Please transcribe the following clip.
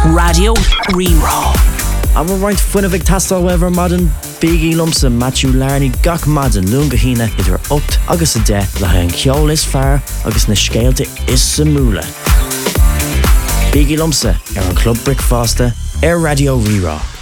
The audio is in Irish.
Radio Rerá. Aber roiint fuinna bh tastal wever madan Biggie Lumsa Matthew Larney gach madan lunga hína idir 8 agus a 10 le an ceol is fearr agus na scéalte is sa múla. Biggie Lumsa ar an Club Brick Fásta ar Radio Rerá.